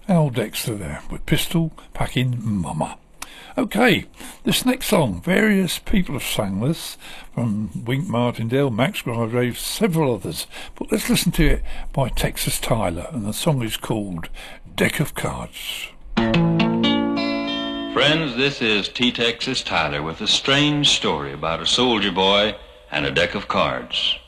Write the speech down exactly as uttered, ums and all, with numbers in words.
Al Dexter there with Pistol Packing Mama. Okay, this next song, various people have sang this, from Wink Martindale, Max Grimes, several others, but let's listen to it by Texas Tyler, and the song is called Deck of Cards. Friends, this is T. Texas Tyler with a strange story about a soldier boy and a deck of cards.